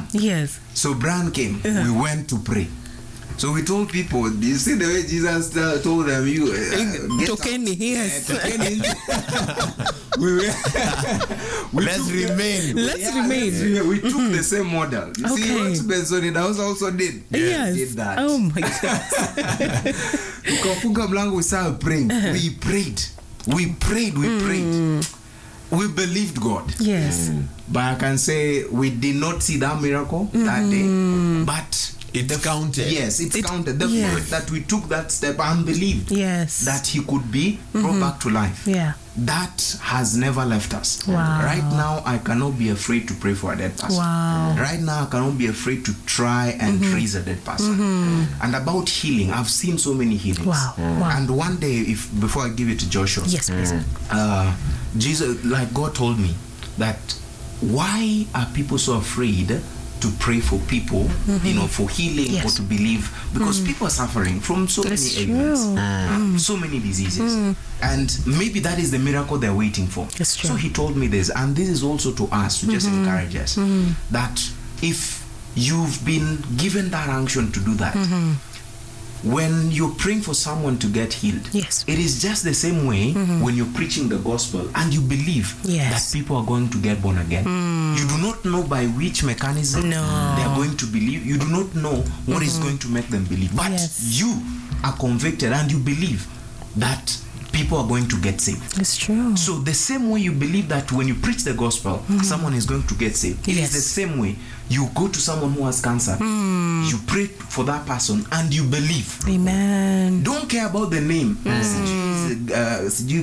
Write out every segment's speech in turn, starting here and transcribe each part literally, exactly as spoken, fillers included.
Yes. So Brian came. Uh-huh. We went to pray. So we told people, do you see the way Jesus uh, told them, you uh, Tokeni, yes. Uh, tokeni. we were, we Let's took, remain. Let's yeah, remain. Let's remain. We took mm-hmm. the same model. You okay. see what Benson House also did? Yes. Did that. Oh my God. Tukafunga mlango, we started praying. Uh-huh. We prayed. We prayed. We mm. prayed. We believed God. Yes. Mm. But I can say we did not see that miracle mm-hmm. that day. But It's the, counted. Yes, it's it, counted. The yes. fact that we took that step and believed yes. that he could be brought mm-hmm. back to life. Yeah. That has never left us. Wow. Right now, I cannot be afraid to pray for a dead person. Wow. Right now, I cannot be afraid to try and mm-hmm. raise a dead person. Mm-hmm. And about healing, I've seen so many healings. Wow. Mm. Wow. And one day, if before I give it to Joshua, yes, please. Mm. Uh, Jesus, like God told me that why are people so afraid to pray for people, mm-hmm. you know, for healing yes. or to believe, because mm. people are suffering from so That's many ailments, mm. uh, so many diseases, mm. and maybe that is the miracle they're waiting for. That's true. So he told me this, and this is also to us, to mm-hmm. just encourage us, mm-hmm. that if you've been given that unction to do that, mm-hmm. when you're praying for someone to get healed, yes. it is just the same way mm-hmm. when you're preaching the gospel and you believe yes. that people are going to get born again. Mm. You do not know by which mechanism no. they are going to believe. You do not know what mm-hmm. is going to make them believe. But yes. you are convicted and you believe that people are going to get saved. It's true. So the same way you believe that when you preach the gospel, mm-hmm. someone is going to get saved. It yes. is the same way you go to someone who has cancer, mm. you pray for that person and you believe. Amen. Don't care about the name. Mm. Uh,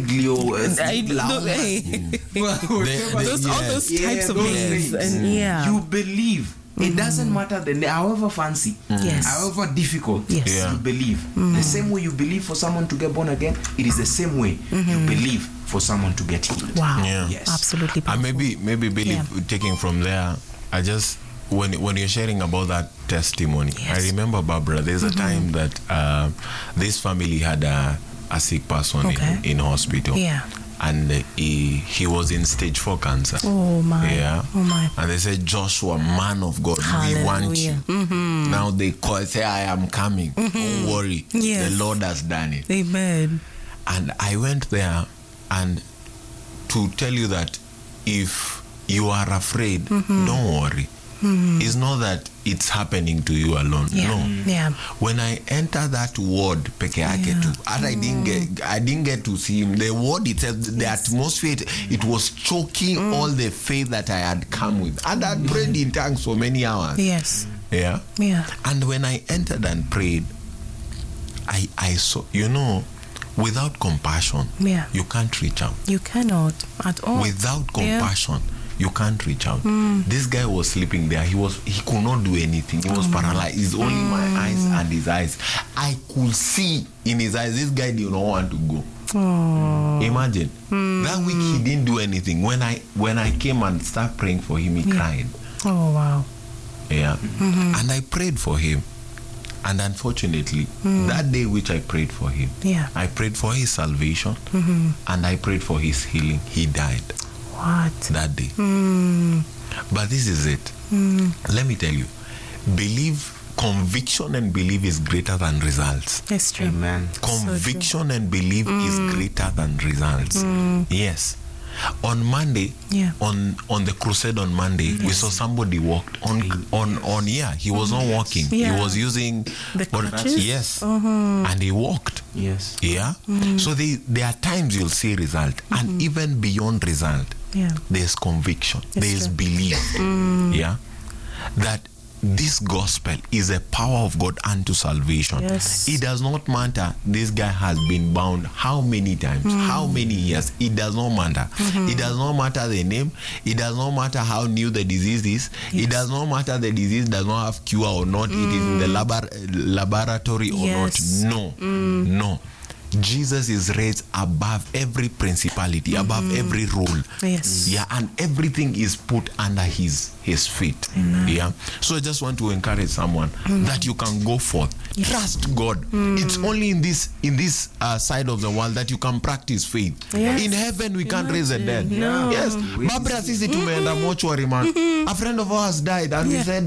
those all those yeah, types of those names. names. And yeah. You believe. It mm-hmm. doesn't matter the name, however fancy, yes. however difficult, yes. yeah. you believe. Mm. The same way you believe for someone to get born again, it is the same way mm-hmm. you believe for someone to get healed. Wow. Yeah. Yes. Absolutely. And maybe, maybe Billy, yeah. taking from there, I just, when when you're sharing about that testimony, yes. I remember, Barbara, there's mm-hmm. a time that uh, this family had a, a sick person okay. in, in hospital. Yeah. And he he was in stage four cancer. Oh my! Yeah. Oh my! And they said, Joshua, man of God, Hallelujah. we want you. Mm-hmm. Now they call, say, I am coming. Mm-hmm. Don't worry. Yes. The Lord has done it. Amen. And I went there, and to tell you that if you are afraid, mm-hmm. don't worry. Mm-hmm. It's not that it's happening to you alone. Yeah. No. Yeah. When I enter that ward, peke yake Yeah. tu, and I didn't get, I didn't get to see him. The ward itself, the yes. atmosphere, it, it was choking mm. all the faith that I had come with, and I mm. prayed in tongues for many hours. Yes. Yeah. Yeah. And when I entered and prayed, I I saw, you know, without compassion, yeah. you can't reach out. You cannot at all. Without compassion. Yeah. You can't reach out. Mm. This guy was sleeping there. He was he could not do anything. He was oh paralyzed. It's only mm. my eyes and his eyes. I could see in his eyes. This guy did not want to go. Oh. Imagine mm. that week he didn't do anything. When I when I came and started praying for him, he yeah. cried. Oh wow. Yeah. Mm-hmm. And I prayed for him. And unfortunately, mm. that day which I prayed for him, yeah. I prayed for his salvation mm-hmm. and I prayed for his healing. He died. What? That day. Mm. But this is it. Mm. Let me tell you, believe, conviction and belief is greater than results. That's true. Amen. Conviction so and belief mm. is greater than results. Mm. Yes. On Monday, yeah. on on the crusade on Monday, yes. we saw somebody walked on on on. Yeah, he was not walking. Yeah. He was using the crutches. Yes, uh-huh. and he walked. Yes. Yeah. Mm. So they, there are times you'll see result, mm-hmm. and even beyond result, yeah. there's conviction, That's there's true. belief. Mm. Yeah, that this gospel is a power of God unto salvation. Yes. It does not matter this guy has been bound how many times, mm. how many years. It does not matter. Mm-hmm. It does not matter the name. It does not matter how new the disease is. Yes. It does not matter the disease does not have cure or not. Mm. It is in the labor- laboratory or yes. not. No, mm. no. Jesus is raised above every principality, mm-hmm. above every rule. Yes. Yeah, and everything is put under his his feet. Amen. Yeah. So I just want to encourage someone mm-hmm. that you can go forth. Yes. Trust God. Mm. It's only in this in this uh, side of the world that you can practice faith. Yes. In heaven we can't Imagine. raise the dead. No. Yes. Barbara sisi tumeenda mortuary man. A friend of ours died and yeah. we said